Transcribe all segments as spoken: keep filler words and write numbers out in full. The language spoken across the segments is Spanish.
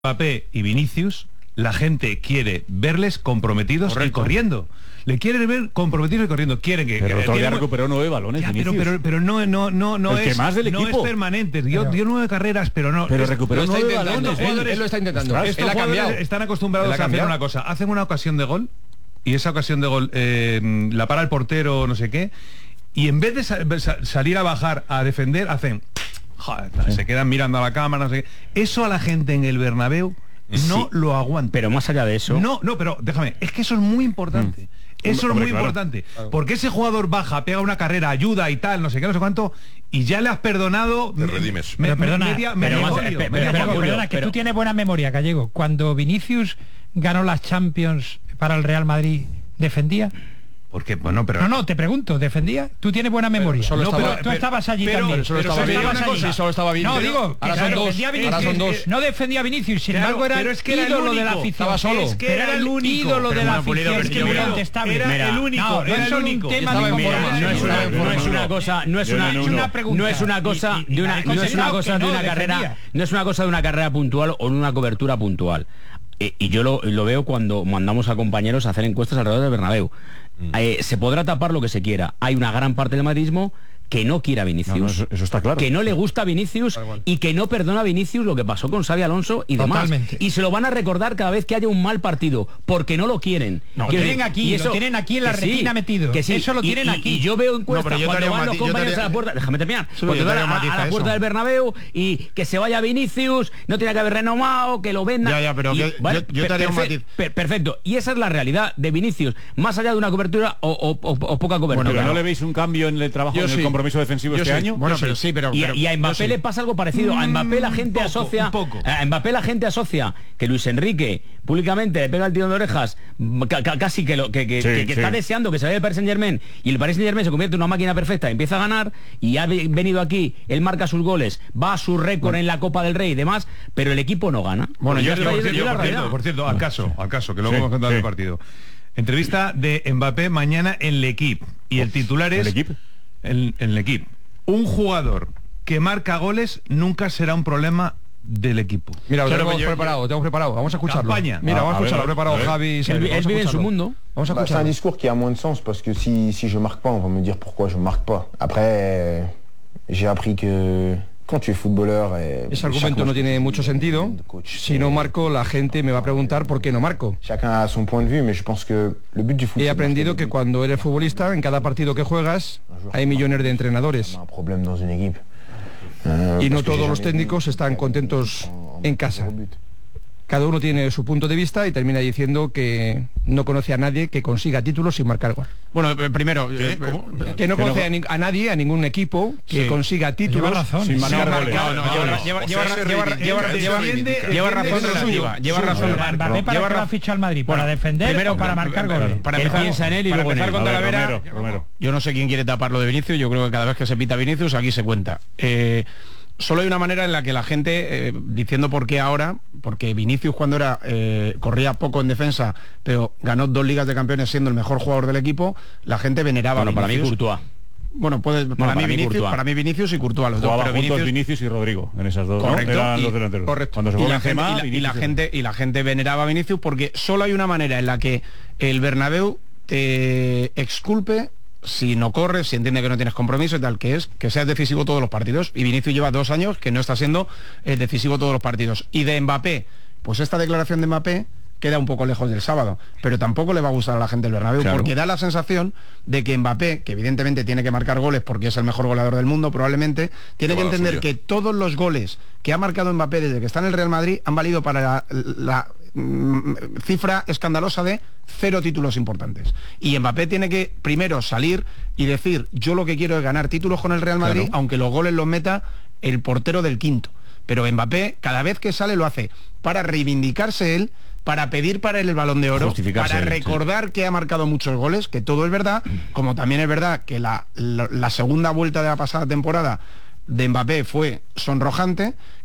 Mbappé y Vinicius, la gente quiere verles comprometidos. Correcto. Y corriendo. Le quieren ver comprometidos y corriendo. Quieren que. Pero que todavía recuperó nueve balones. Ya, pero, pero, pero no, no, no, no el es. Que más del no equipo. es permanente. Dio, dio nueve carreras, pero no. Pero es, recuperó nueve balones. Él, él lo está intentando. Estos él ha cambiado. Están acostumbrados a hacer una cosa. Hacen una ocasión de gol y esa ocasión de gol eh, la para el portero, no sé qué. Y en vez de sa salir a bajar a defender, hacen. Joder, sí. Se quedan mirando a la cámara, no sé qué. Eso a la gente en el Bernabéu no sí. lo aguanta. Pero más allá de eso. No, no, pero déjame, es que eso es muy importante. Mm. Eso Hombre, es muy claro. importante. Claro. Porque ese jugador baja, pega una carrera, ayuda y tal, no sé qué, no sé cuánto, y ya le has perdonado. Te redimes. Me, pero perdona, media, pero, media más, folio, pero, media pero, folio, perdona, que pero, tú tienes buena memoria, Gallego. Cuando Vinicius ganó las Champions para el Real Madrid, ¿defendía? Porque, bueno, pero... No, no, te pregunto, ¿defendía? Tú tienes buena memoria. Solo no, estaba, pero, tú pero, estabas allí pero, también. Pero solo pero estaba solo bien. estabas Sí, solo estaba bien. No, pero, digo, ahora, claro, son dos, Vinicius, ahora son dos. No defendía a Vinicius, sin claro, embargo era, pero es que era ídolo el único, de la afición. Estaba solo. Es que era el único. Ídolo de la afición. Es que muy era, contestable. Era Mira, el único. No, era el único. Tema de de mira, no es una, no es una cosa, no es una, no, una pregunta. No es una cosa y, y, de una, y no es una cosa de una carrera, defendía. no es una cosa de una carrera puntual o una cobertura puntual. Eh, y yo lo, lo veo cuando mandamos a compañeros a hacer encuestas alrededor del Bernabéu. Mm. Eh, se podrá tapar lo que se quiera. Hay una gran parte del madridismo que no quiere a Vinicius, no, no, eso, eso está claro. Que no le gusta a Vinicius y que no perdona a Vinicius lo que pasó con Xabi Alonso y Totalmente. demás. Y se lo van a recordar cada vez que haya un mal partido, porque no lo quieren. No, lo tienen aquí, y eso, lo tienen aquí en la retina sí, metido. Que sí, eso lo tienen y, aquí. Y, y yo veo encuestas no, cuando van los compañeros a la puerta, déjame terminar, sí, cuando van a, a la puerta del Bernabéu y que se vaya Vinicius, no tiene que haber renomado, que lo vendan. Ya, ya, pero y, que, vale, yo, yo te haría un matiz. Per, perfecto. Y esa es la realidad de Vinicius, más allá de una cobertura o, o, o, o poca cobertura. Bueno, pero ¿no le veis un cambio en el trabajo, en el compromiso defensivo este año? Bueno, pero sí, pero, y, pero y a Mbappé sí. le pasa algo parecido. A Mbappé la gente poco, asocia a Mbappé la gente asocia que Luis Enrique públicamente le pega el tirón de orejas, casi que, lo, que, que, sí, que, que sí. está deseando que se vaya el Paris Saint-Germain, y el Paris Saint-Germain se convierte en una máquina perfecta, empieza a ganar y ha venido aquí, él marca sus goles, va a su récord bueno. en la Copa del Rey y demás, pero el equipo no gana. Bueno, yo, yo, por, cierto, por, cierto, por cierto, al caso, al caso, que luego sí, hemos contado sí. el partido. Entrevista de Mbappé mañana en L'Equipe y el titular es... ¿El Equipe? En, en L'Equipe. Un jugador que marca goles nunca será un problema del equipo. Mira, lo tenemos yo, preparado, yo, tenemos preparado. Vamos a escucharlo. Campaña. Mira, ah, vamos a escucharlo. Lo preparado Javi. Él, él vive en su mundo. Vamos a bah, c'est un discours qui a moins de sens parce que si, si je marque pas, on va me dire pourquoi je marque pas. Après, j'ai appris que quand tu es footballeur... Ese argumento no tiene mucho sentido. Si no marco, la gente me va a preguntar por qué no marco. Chacun a son point de vue, mais je pense que le but du foot... He aprendido que cuando eres futbolista, en cada partido que juegas, hay millones de entrenadores. Un problema dans une équipe. Y no todos los técnicos están contentos en casa. Cada uno tiene su punto de vista y termina diciendo que no conoce a nadie que consiga títulos sin marcar gol. Bueno, primero, ¿Eh? que no conoce no... a nadí, a ningún equipo que sí. consiga títulos lleva razón, sin marcar sí, goles. No, no, no, lleva, lleva, lleva, lleva, lleva, lleva, lleva razón relativa. Lleva razón. Mbappé para que va a fichar al Madrid, para defender primero, o para marcar goles. Para empezar, piensa en él y luego empezar con Talavera. Yo no sé quién quiere tapar lo de Vinicius. Yo creo que cada vez que se pita Vinicius aquí se cuenta. Eh, Solo hay una manera en la que la gente, eh, diciendo por qué ahora, porque Vinicius cuando era eh, corría poco en defensa, pero ganó dos ligas de campeones siendo el mejor jugador del equipo, la gente veneraba bueno, a Vinicius. Para mí Courtois. Bueno, puede, para, bueno, mí para, mí Vinicius, para mí Vinicius y Courtois, los dos. Pero Vinicius, Vinicius y Rodrigo, en esas dos, correcto, ¿no? Eran y, los delanteros. Correcto. Cuando se y, fue la Benzema, gente, y, la, y, la gente, y la gente veneraba a Vinicius porque solo hay una manera en la que el Bernabéu te exculpe si no corres, si entiende que no tienes compromiso y tal, que es que seas decisivo todos los partidos. Y Vinicius lleva dos años que no está siendo eh, decisivo todos los partidos. Y de Mbappé, pues esta declaración de Mbappé queda un poco lejos del sábado, pero tampoco le va a gustar a la gente del Bernabéu, claro. Porque da la sensación de que Mbappé, que evidentemente tiene que marcar goles porque es el mejor goleador del mundo probablemente, tiene que entender que todos los goles que ha marcado Mbappé desde que está en el Real Madrid han valido para la, la cifra escandalosa de cero títulos importantes. Y Mbappé tiene que primero salir y decir, yo lo que quiero es ganar títulos con el Real Madrid, claro. Aunque los goles los meta el portero del quinto. Pero Mbappé cada vez que sale lo hace para reivindicarse él, para pedir para él el Balón de Oro, para él, recordar sí. que ha marcado muchos goles, que todo es verdad, como también es verdad que la, la, la segunda vuelta de la pasada temporada de Mbappé fue sonrojante,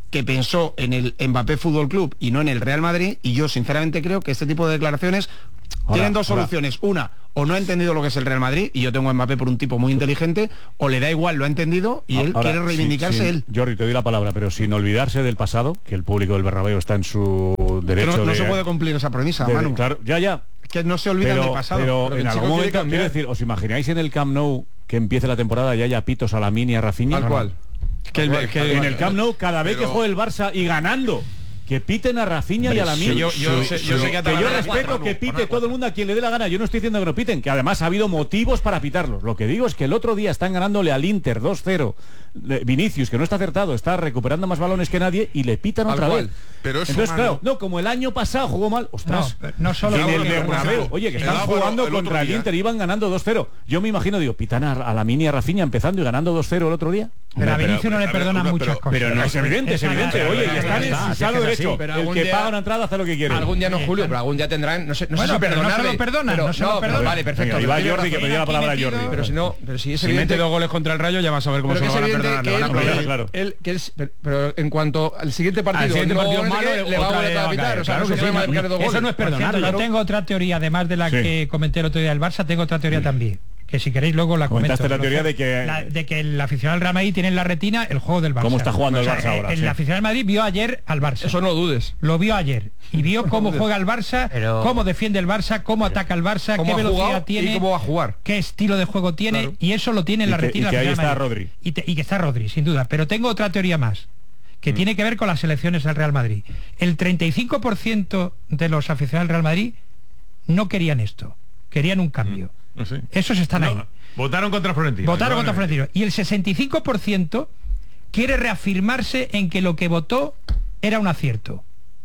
que pensó en el Mbappé Fútbol Club y no en el Real Madrid, y yo sinceramente creo que este tipo de declaraciones ahora, tienen dos soluciones. Ahora. Una, o no ha entendido lo que es el Real Madrid, y yo tengo a Mbappé por un tipo muy inteligente, o le da igual, lo ha entendido y él ahora, quiere reivindicarse sí, sí. él. Jordi, te doy la palabra, pero sin olvidarse del pasado, que el público del Bernabéu está en su derecho. No, no de, se puede cumplir esa premisa, de, Manu. Claro, ya, ya. Que no se olviden pero, del pasado. Pero, pero en algún momento, quiero decir, ¿os imagináis en el Camp Nou que empiece la temporada y haya pitos a Lamine y a Rafinha? Tal cual. Que el, que en el Camp Nou, cada vez pero... que juegue el Barça y ganando, que piten a Rafinha y a Lamine. Sí, yo, yo, sí, sé, yo, sé que, que yo respeto cuatro, que pite no, todo el mundo a quien le dé la gana. Yo no estoy diciendo que no piten, que además ha habido motivos para pitarlos. Lo que digo es que el otro día están ganándole al Inter dos cero. Vinicius, que no está acertado, está recuperando más balones que nadie y le pitan otra vez. Pero eso, entonces, Manu... claro, no, como el año pasado jugó mal, ostras. No, no solo en el que Bernabéu, oye, que están jugando el contra el Inter, iban ganando dos cero. Yo me imagino, digo, pitan a, a Lamine y a Rafinha empezando y ganando dos cero el otro día. Pero a Vinicius no le perdonan muchas cosas. Pero no es evidente, es evidente. Oye, y están en su sano derecho. El que paga una entrada hace lo que quiere. Algún día no, Julio, pero algún día tendrán, no sé, no sé si perdonarle. No se lo perdonan, no se lo perdonan. Vale, perfecto. Y va Jordi, que pedía la palabra a Jordi. Pero si no, pero si es si evidente mete dos goles contra el Rayo, ya vas a ver cómo se lo van a perdonar. Claro. Él, que es, pero en cuanto al siguiente partido, al siguiente no partido es malo, que le va a volver a pitar, o sea, claro no que se sí, puede marcar dos goles. eso no es perdonar. Yo tengo otra teoría, además de la sí. que comenté el otro día del Barça, tengo otra teoría también, que si queréis luego la comento. Comentaste la teoría de que la, de que el aficionado del Real Madrid tiene en la retina el juego del Barça. ¿Cómo está jugando el Barça o sea, ahora? El, sí. el aficionado del Madrid vio ayer al Barça. Eso no lo dudes. Lo vio ayer y vio cómo juega el Barça, pero... cómo defiende el Barça, cómo ataca el Barça, qué velocidad tiene, y cómo va a jugar, qué estilo de juego tiene, claro. Y eso lo tiene en la que, retina. Y que ahí está Madrid. Rodri. Y, te, y que está Rodri, sin duda. Pero tengo otra teoría más, que mm. tiene que ver con las elecciones del Real Madrid. El treinta y cinco por ciento de los aficionados del Real Madrid no querían esto, querían un cambio. Mm. No sé. Esos están no, ahí. Votaron contra Florentino. Votaron contra Florentino. Y el sesenta y cinco por ciento quiere reafirmarse en que lo que votó era un acierto.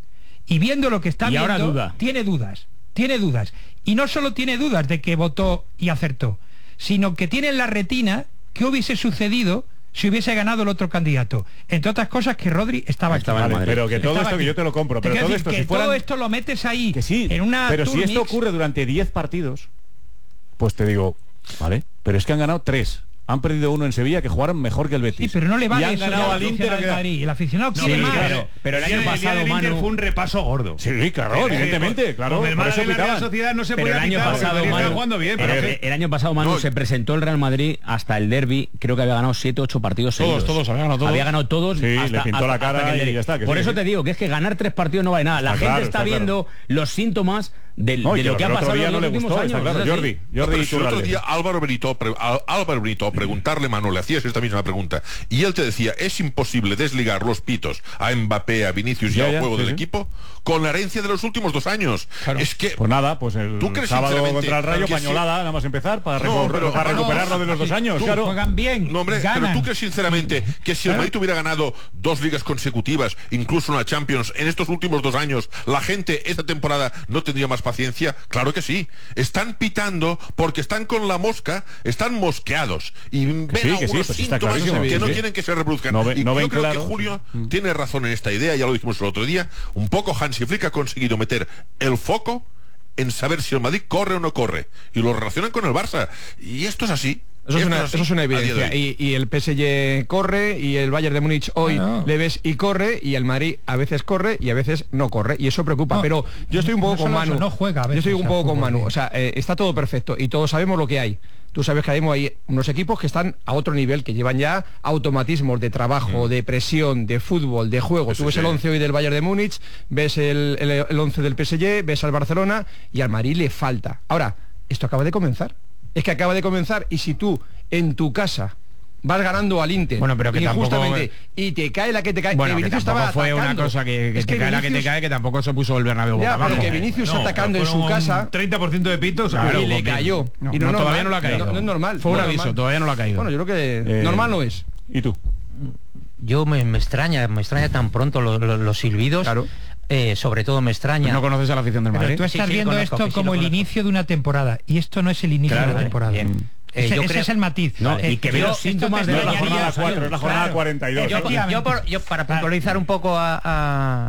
Y viendo lo que está y viendo, ahora duda. tiene dudas. Tiene dudas. Y no solo tiene dudas de que votó y acertó, sino que tiene en la retina qué hubiese sucedido si hubiese ganado el otro candidato. Entre otras cosas, que Rodri estaba, estaba aquí. Vale, pero que todo estaba esto aquí. Que yo te lo compro. Pero te todo decir, esto, que si fueran... todo esto lo metes ahí. Que sí, en una pero turnix... si esto ocurre durante diez partidos, pues te digo, vale, pero es que han ganado tres. Han perdido uno en Sevilla, que jugaron mejor que el Betis. Sí, pero no le vale y han eso ganado al Inter al Madrid. El aficionado no, quiere sí, más. Claro, pero el año el pasado, el Manu, fue un repaso gordo. Sí, claro, eh, evidentemente, eh, claro. El por eso la Real Sociedad no se pero podía el año pitar, pasado, Manu, jugando bien. Pero pero el, el año pasado, Manu, no, se presentó el Real Madrid hasta el derbi, creo que había ganado siete, ocho partidos seguidos. Todos, todos, había ganado todos. Había ganado todos. Sí, hasta, le pintó hasta, la cara hasta que y ya está. Que por sí, eso sí. te digo que es que ganar tres partidos no vale nada. La Está gente claro, está, está viendo claro. los síntomas del, no, de lo que ha pasado en no los le últimos gustó, años. está claro. Es así. Jordi, No, Jordi pero si el otro Iturralde. día Álvaro Benito, pre, Álvaro Benito preguntarle, Manu, le hacías esta misma pregunta, y él te decía, es imposible desligar los pitos a Mbappé, a Vinicius y Ya, al ya, juego sí, del sí. equipo con la herencia de los últimos dos años. Claro. Es que Pues nada, pues el ¿tú crees sábado sinceramente contra el Rayo, que si- pañolada, nada más empezar, para, No, recu- pero- para no, recuperarlo de los dos años, tú claro. Juegan bien, No, hombre, ganan. pero tú crees sinceramente que si el Madrid hubiera ganado dos ligas consecutivas, incluso una Champions, en estos últimos dos años, la gente esta temporada no tendría más paciencia. Claro que sí. Están pitando porque están con la mosca, están mosqueados y ven sí, que sí, algunos pues está síntomas clarísimo, que sí, no sí. quieren que se reproduzcan. No ve- y no yo ven creo claro. que Julio Mm. tiene razón en esta idea, ya lo dijimos el otro día. Un poco Hansi Flick ha conseguido meter el foco en saber si el Madrid corre o no corre y lo relacionan con el Barça y esto es así. Eso es, Esto una, así, eso es una a día de evidencia. hoy. Y, y el P S G corre, y el Bayern de Múnich hoy Ah, no. le ves y corre, y el Madrid a veces corre y a veces no corre. Y eso preocupa. No, pero yo estoy un poco no con solo Manu. eso, no juega a yo veces estoy un al poco con fútbol Manu. bien. O sea, eh, está todo perfecto y todos sabemos lo que hay. Tú sabes que hay unos equipos que están a otro nivel, que llevan ya automatismos de trabajo, mm. de presión, de fútbol, de juego. Tú ves el once hoy del Bayern de Múnich, ves el, el, el once del P S G, ves al Barcelona, y al Madrid le falta. Ahora, esto acaba de comenzar. Es que acaba de comenzar, y si tú en tu casa vas ganando al Inter, bueno, pero que injustamente, tampoco... y te cae la que te cae, bueno, que que Vinicius tampoco estaba fue atacando. una cosa que, que es te que cae la que te Vinicius... cae, que tampoco se puso el Bernabéu Ya, boca pero abajo. que Vinicius No, atacando en su casa, treinta por ciento de pitos, claro, claro, y le porque- cayó. No, y no, no, todavía normal, no lo ha caído. No, no es normal. Fue un no aviso, normal. todavía no lo ha caído. Bueno, yo creo que Eh, normal no es. ¿Y tú? Yo me, me extraña, me extraña tan pronto lo- lo- los silbidos. Claro. Eh, sobre todo me extraña. ¿No conoces a la afición del Pero Madrid? tú estás Sí, sí, viendo conozco, esto que sí, como lo el conozco. inicio de una temporada, y esto no es el inicio Claro, de una temporada. bien. Eh, ese yo ese creo- es el matiz. No, Eh, y que ve yo- los esto síntomas te de No es la extrañaría, jornada ¿sabes? cuatro, es la jornada Claro. cuarenta y dos. Yo, Efectivamente. yo por- yo para puntualizar un poco a, a,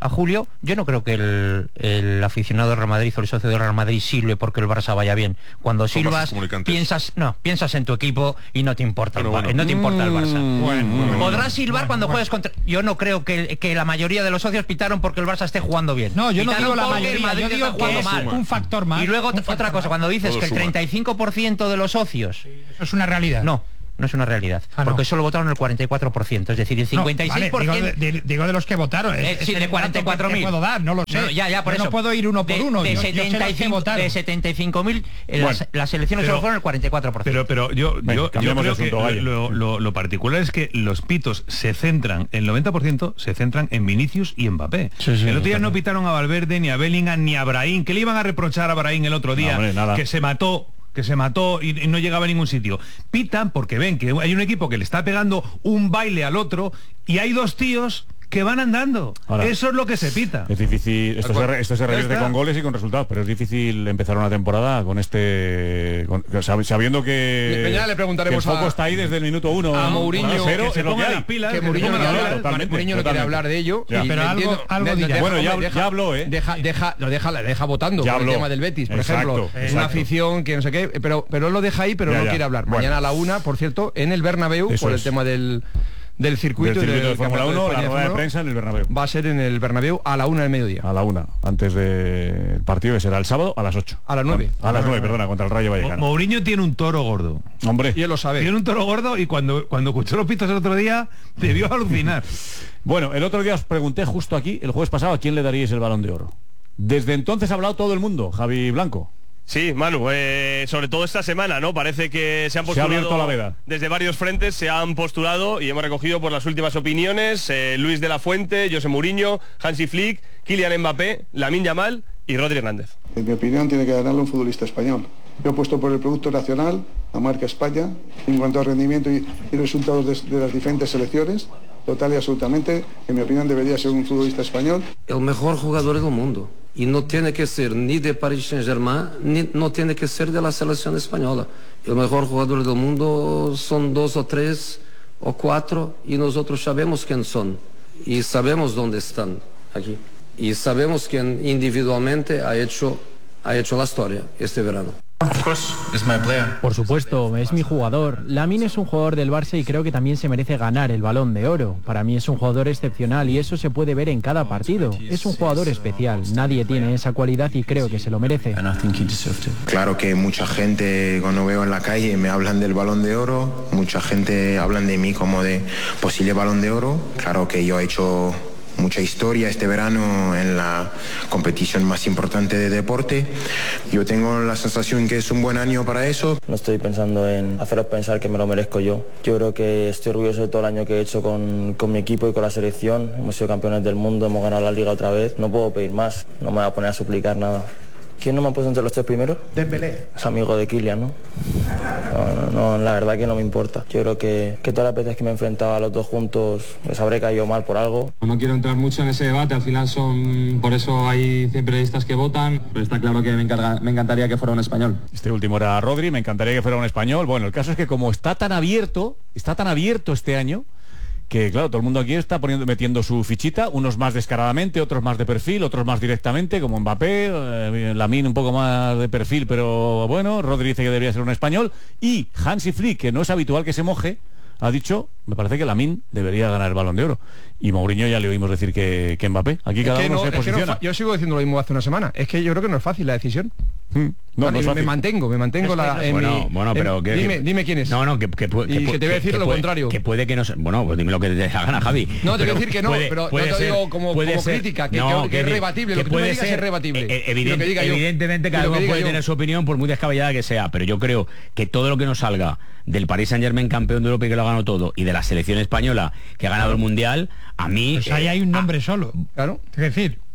a Julio, yo no creo que el, el aficionado del Real Madrid o el socio del Real Madrid silbe porque el Barça vaya bien. Cuando silbas, piensas, no, piensas en tu equipo y no te importa, bueno, el, bueno. no te importa el Barça. Mm, bueno, bueno, Podrás silbar bueno, cuando bueno. juegues contra... Yo no creo que, que la mayoría de los socios pitaron porque el Barça esté jugando bien. No, yo pitaron no digo la mayoría, yo digo que es mal. un factor más. Y luego otra cosa, más. cuando dices Todo que el suma. treinta y cinco por ciento de los socios... Sí, eso es una realidad. No. No es una realidad, ah, porque no. solo votaron el cuarenta y cuatro por ciento, es decir, el cincuenta y seis por ciento... No, vale, digo, de, de, digo de los que votaron. Eh, sí, de cuarenta y cuatro mil. puedo dar, no lo sé. No, ya, ya, por yo eso. no puedo ir uno por de, uno. De, yo, setenta y cinco, yo de setenta y cinco mil, bueno, las, las elecciones pero, solo fueron el cuarenta y cuatro por ciento. Pero, pero yo, Venga, yo, yo creo que asunto, lo, lo, lo particular es que los pitos se centran, el noventa por ciento se centran en Vinicius y Mbappé. Sí, sí, el otro día no sí. pitaron a Valverde, ni a Bellingham, ni a Brahim. ¿Qué le iban a reprochar a Brahim el otro día? No, hombre, que se mató que se mató y, y no llegaba a ningún sitio. Pitan porque ven que hay un equipo que le está pegando un baile al otro y hay dos tíos que van andando. Ahora, eso es lo que se pita. Es difícil, esto se, esto se revierte con goles y con resultados, pero es difícil empezar una temporada con este con, sabiendo que, ya le preguntaremos que el foco a, está ahí desde el minuto uno a ¿no? Mourinho, cero, que se ponga las pilas, que Mourinho no quiere hablar, Mourinho no quiere hablar de ello, ya. Y pero algo, entiendo, algo de, dirá. Bueno, ya, deja, ya habló, ¿eh? Deja, deja, lo deja, deja votando ya por habló. el tema del Betis, por Exacto, ejemplo. exacto. Una afición que no sé qué, pero, pero él lo deja ahí, pero ya, no ya. quiere hablar. Bueno. Mañana a la una, por cierto, en el Bernabéu, Eso por el es. tema del del circuito, del circuito y del de Fórmula uno, la rueda de prensa en el Bernabéu. Va a ser en el Bernabéu a la una del mediodía. A la una, antes del partido que será el sábado a las ocho. A las nueve. A las nueve, perdona, contra el Rayo Vallecano. Mourinho tiene un toro gordo. Hombre. Y él lo sabe. Tiene un toro gordo y cuando, cuando escuchó los pitos el otro día, debió alucinar. Bueno, el otro día os pregunté justo aquí, el jueves pasado, a quién le daríais el Balón de Oro. Desde entonces ha hablado todo el mundo, Javi Blanco. Sí, Manu, eh, sobre todo esta semana, ¿no? Parece que se han postulado... Se ha abierto la veda. Desde varios frentes se han postulado y hemos recogido por las últimas opiniones eh, Luis de la Fuente, José Mourinho, Hansi Flick, Kylian Mbappé, Lamine Yamal y Rodri Hernández. En mi opinión tiene que ganarlo un futbolista español. Yo he puesto por el producto nacional, la marca España, en cuanto a rendimiento y, y resultados de, de las diferentes selecciones, total y absolutamente, en mi opinión debería ser un futbolista español. El mejor jugador del mundo. Y no tiene que ser ni de Paris Saint-Germain, ni no tiene que ser de la selección española. El mejor jugador del mundo son dos o tres o cuatro y nosotros sabemos quién son y sabemos dónde están aquí. Y sabemos quién individualmente ha hecho, ha hecho la historia este verano. Por supuesto, es mi jugador. Lamine es un jugador del Barça y creo que también se merece ganar el Balón de Oro. Para mí es un jugador excepcional y eso se puede ver en cada partido. Es un jugador especial, nadie tiene esa cualidad y creo que se lo merece. Claro que mucha gente cuando veo en la calle me hablan del Balón de Oro, mucha gente hablan de mí como de posible Balón de Oro. Claro que yo he hecho mucha historia este verano en la competición más importante de deporte. Yo tengo la sensación que es un buen año para eso. No estoy pensando en haceros pensar que me lo merezco yo. Yo creo que estoy orgulloso de todo el año que he hecho con, con mi equipo y con la selección. Hemos sido campeones del mundo, hemos ganado la liga otra vez. No puedo pedir más, no me voy a poner a suplicar nada. ¿Quién no me ha puesto entre los tres primeros? Dembélé. Es amigo de Kylian, ¿no? No, no, no, la verdad que no me importa. Yo creo que, que todas las veces que me he enfrentado a los dos juntos les habré caído mal por algo. No quiero entrar mucho en ese debate, al final son, por eso hay cien periodistas que votan, pero está claro que me, encarga, me encantaría que fuera un español. Este último era Rodri, me encantaría que fuera un español. Bueno, el caso es que como está tan abierto, está tan abierto este año, que claro, todo el mundo aquí está poniendo, metiendo su fichita, unos más descaradamente, otros más de perfil, otros más directamente, como Mbappé, eh, Lamine un poco más de perfil, pero bueno, Rodri dice que debería ser un español, y Hansi Flick, que no es habitual que se moje, ha dicho, me parece que Lamine debería ganar el Balón de Oro. Y Mourinho ya le oímos decir que, que Mbappé. Aquí cada uno no, se posiciona. No, yo sigo diciendo lo mismo hace una semana. Es que yo creo que no es fácil la decisión. Hmm. No, vale, no es fácil. Me mantengo, me mantengo es la, que, en bueno, mi, bueno, pero en, que, dime, dime quién es. No, no, que, que, que, y que te voy a decir que lo puede, contrario. Que puede que no, bueno, pues dime lo que te da gana, Javi. No, te voy a decir que no, puede, pero puede no te ser, digo como, como ser, crítica, que, no, que, que es rebatible. Que lo que puede tú me digas ser, es rebatible. Eh, evident, que diga yo, evidentemente cada uno puede yo. tener su opinión por muy descabellada que sea, pero yo creo que todo lo que nos salga del Paris Saint-Germain campeón de Europa y que lo ha ganado todo, y de la selección española que ha ganado el Mundial, a mí... Pues ahí eh, hay un nombre a, solo. Claro. Es decir,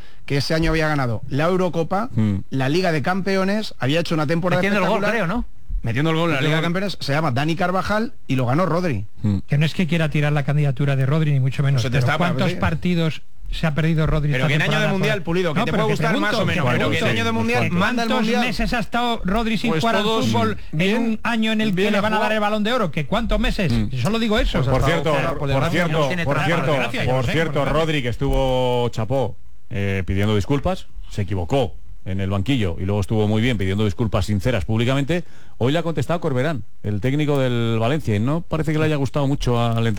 que ese año había ganado la Eurocopa, mm. la Liga de Campeones, había hecho una temporada metiendo el gol, espectacular. creo, ¿no? Metiendo el gol en la Liga de Campeones, se llama Dani Carvajal y lo ganó Rodri. Mm. Que no es que quiera tirar la candidatura de Rodri, ni mucho menos. No pero está, ¿cuántos sí. partidos se ha perdido Rodri? Pero que en año de Mundial, Pulido, que no, te puede gustar pregunto, más o menos, pero que en año de Mundial manda el Mundial. ¿Cuántos meses ha estado Rodri sin pues jugar al todos, fútbol bien, en un año en el que le van a dar el Balón de Oro? ¿Que cuántos meses? Mm. Solo digo eso. Pues por cierto, por, por cierto, por cierto, por cierto, Rodri, que estuvo chapó eh, pidiendo disculpas, se equivocó en el banquillo y luego estuvo muy bien pidiendo disculpas sinceras públicamente. Hoy le ha contestado Corberán, el técnico del Valencia, y no parece que le haya gustado mucho al entrenador.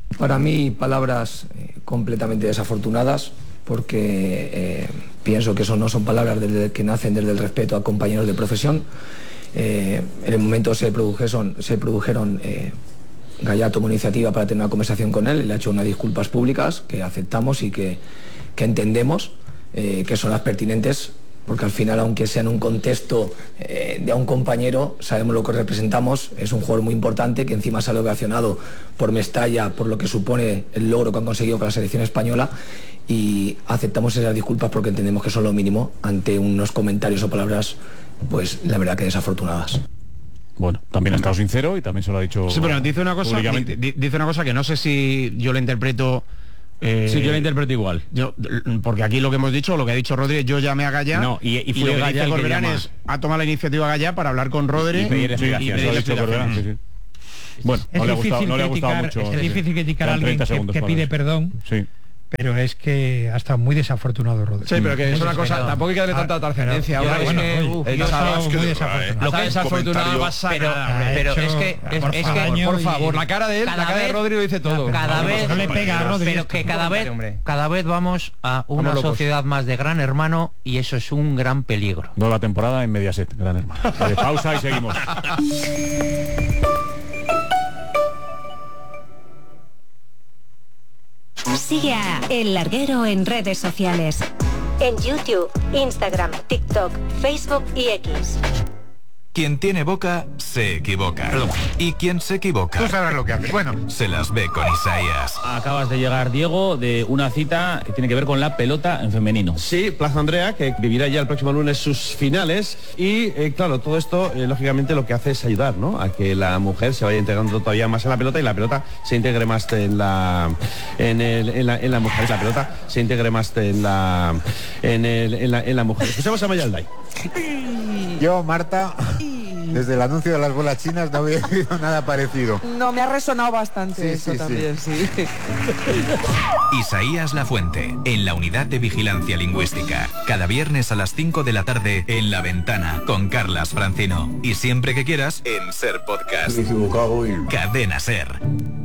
Para mí, palabras eh, completamente desafortunadas, porque eh, pienso que eso no son palabras desde, que nacen desde el respeto a compañeros de profesión. Eh, en el momento se produjeron, se produjeron eh, Gallá tomó iniciativa para tener una conversación con él, le ha hecho unas disculpas públicas que aceptamos y que, que entendemos eh, que son las pertinentes, porque al final, aunque sea en un contexto eh, de a un compañero, sabemos lo que representamos, es un jugador muy importante que encima sale ovacionado por Mestalla, por lo que supone el logro que han conseguido con la selección española, y aceptamos esas disculpas porque entendemos que son lo mínimo ante unos comentarios o palabras, pues la verdad que desafortunadas. Bueno, también ha estado sincero y también se lo ha dicho. Sí, pero dice una cosa, di- dice una cosa que no sé si yo la interpreto. Eh, sí, yo la interpreto igual. Yo, porque aquí lo que hemos dicho, lo que ha dicho Rodri, yo llamé a Gallá. No, y, y fue lo que Gallá dice el que Corberán llama. es ha tomado la iniciativa Gallá para hablar con Rodri y pedir y- explicaciones. y pedir Eso ha dicho explicaciones. Corberán, sí, sí. Bueno, Es no le ha gustado, difícil no le ha gustado criticar- mucho. es difícil criticar a Quedan alguien treinta que, segundos que para pide eso. perdón, Sí. pero es que ha estado muy desafortunado, Rodri. Sí, pero que es una cosa, tampoco hay que darle tanta trascendencia. Pero- Ahora bueno, es que, uy, uf, yo esa- soy es que- muy desafortunado. Lo que Está es desafortunado no pasa pero, nada, hombre. pero Ha es que hecho- es, por es favor, que por favor, la cara de él, cada la cara de vez- Rodri lo dice todo. cada vez no le pega a Rodri pero esto. que cada vez Hombre. cada vez vamos a una Vamos locos. sociedad más de Gran Hermano y eso es un gran peligro. Nueva temporada en Mediaset, Gran Hermano. Vale, pausa y seguimos. Sigue a El Larguero en redes sociales. En YouTube, Instagram, TikTok, Facebook y X. Quien tiene boca, se equivoca. Y quien se equivoca... Tú sabrás lo que hace. Bueno, se las ve con Isaías. Acabas de llegar, Diego, de una cita que tiene que ver con la pelota en femenino. Sí, Plaza Andrea, que vivirá ya el próximo lunes sus finales. Y eh, claro, todo esto, eh, lógicamente, lo que hace es ayudar, ¿no?, a que la mujer se vaya integrando todavía más en la pelota y la pelota se integre más en la en, el, en, la, en la mujer. La pelota se integre más en la en, el, en, la, en la mujer. Escuchamos a Mayalday. yo, Marta, desde el anuncio de las bolas chinas no había oído nada parecido. No, me ha resonado bastante Sí, eso sí, también, sí. Isaías Lafuente, en la Unidad de Vigilancia Lingüística. Cada viernes a las cinco de la tarde en La Ventana, con Carlas Francino. Y siempre que quieras, en Ser Podcast. Cadena Ser.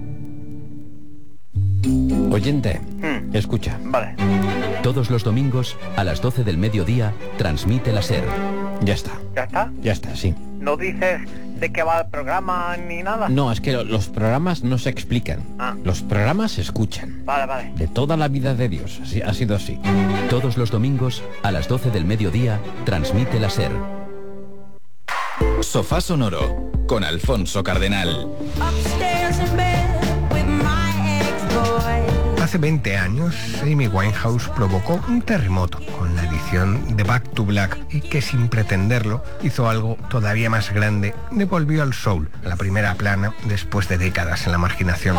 Oyente, escucha. Vale. Todos los domingos, a las doce del mediodía, transmite la SER. Ya está. ¿Ya está? Ya está, sí. ¿No dices de qué va el programa ni nada? No, es que lo- los programas no se explican. Ah. Los programas se escuchan. Vale, vale. De toda la vida de Dios. Así, ha sido así. Todos los domingos, a las doce del mediodía, transmite la SER. Sofá Sonoro, con Alfonso Cardenal. Hace veinte años, Amy Winehouse provocó un terremoto con la edición de Back to Black y que sin pretenderlo hizo algo todavía más grande, devolvió al soul a la primera plana después de décadas en la marginación.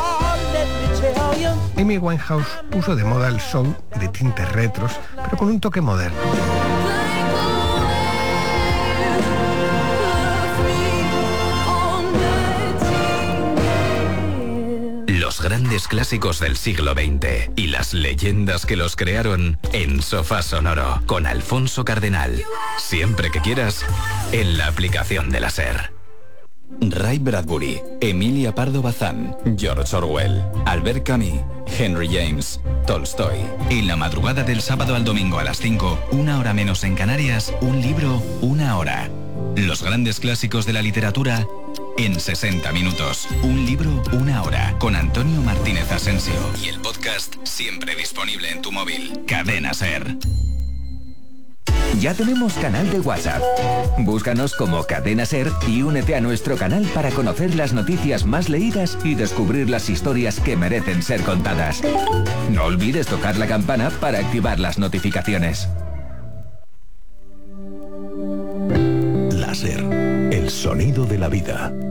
Amy Winehouse puso de moda el soul de tintes retros, pero con un toque moderno. Los grandes clásicos del siglo veinte y las leyendas que los crearon en Sofá Sonoro, con Alfonso Cardenal. Siempre que quieras, en la aplicación de la SER. Ray Bradbury, Emilia Pardo Bazán, George Orwell, Albert Camus, Henry James, Tolstoy. En la madrugada del sábado al domingo a las cinco, una hora menos en Canarias, un libro, una hora. Los grandes clásicos de la literatura en sesenta minutos. Un libro, una hora. Con Antonio Martínez Asensio. Y el podcast siempre disponible en tu móvil. Cadena SER. Ya tenemos canal de WhatsApp. Búscanos como Cadena Ser y únete a nuestro canal para conocer las noticias más leídas y descubrir las historias que merecen ser contadas. No olvides tocar la campana para activar las notificaciones. Láser, el sonido de la vida.